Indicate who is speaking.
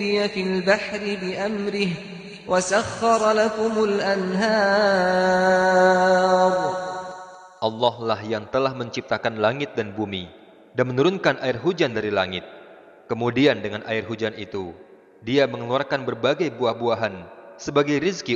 Speaker 1: في البحر بأمره وسخر لكم الأنهار.
Speaker 2: Allah lah yang telah menciptakan langit dan bumi dan menurunkan air hujan dari langit. Kemudian dengan air hujan itu, Dia mengeluarkan berbagai buah-buahan sebagai rizki